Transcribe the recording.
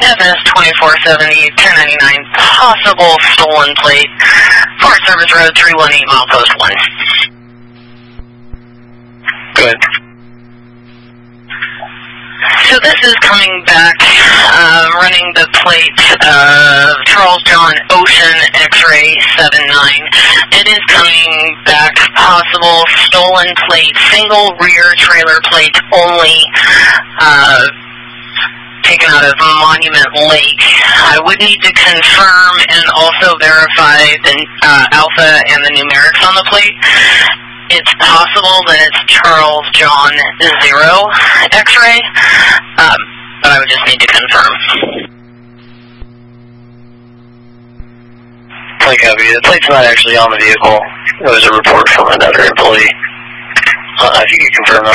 FS2470, 1099, possible stolen plate, Forest Service Road, 318, milepost 1. Good. So this is coming back, running the plate of Charles John Ocean X-Ray 79. It is coming back, possible stolen plate, single rear trailer plate only, taken out of Monument Lake. I would need to confirm and also verify the alpha and the numerics on the plate. It's possible that it's Charles John 0 X-ray, but I would just need to confirm. Plate copy. The plate's not actually on the vehicle. It was a report from another employee. If you could confirm that.